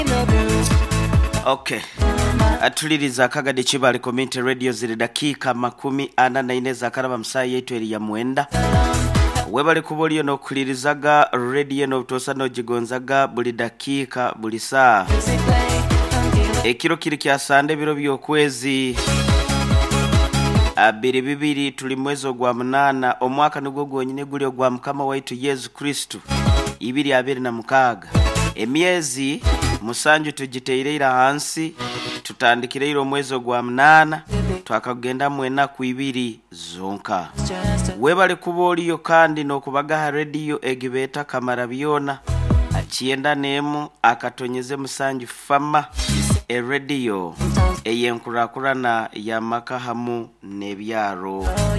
Okay. Atuliriza akagade Kibale Community Radio ziri dakika 44 zakaraba msayi yetu eri ya mwenda. Webale kubolio no kulirizaga radio no tosa no jigonzaga buli dakika buli saa. Ekiro kiri kya sande biro byokwezi 22 tuli mwezi gwa munana omwaka nigwo gwonyine guli ogwa mukama waitu Yesu Kristo 2026. Emyezi musanju tugiteirira hansi tutandikire omwezi gwa munana twakagenda mwena ku 2 zonka. Webale kubolio kandi no kubaga radio egibeta kamara byona akienda nemu akatonyeze musanju fama radio eyenkurakurana ya makahamu nebyaro.